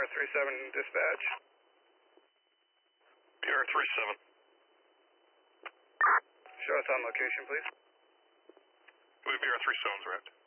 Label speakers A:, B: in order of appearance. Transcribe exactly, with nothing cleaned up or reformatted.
A: R thirty-seven dispatch.
B: B R thirty-seven.
A: Show us on location, please.
B: I believe B R thirty-seven's right.